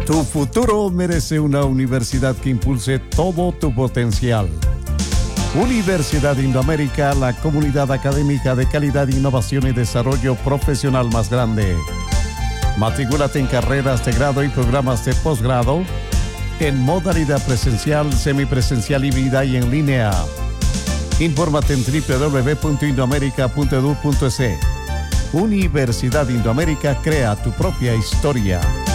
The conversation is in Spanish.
Tu futuro merece una universidad que impulse todo tu potencial. Universidad Indoamérica, la comunidad académica de calidad, innovación y desarrollo profesional más grande. Matrículate en carreras de grado y programas de posgrado en modalidad presencial, semipresencial, híbrida y en línea. Infórmate en www.indoamerica.edu.es. Universidad Indoamérica, crea tu propia historia.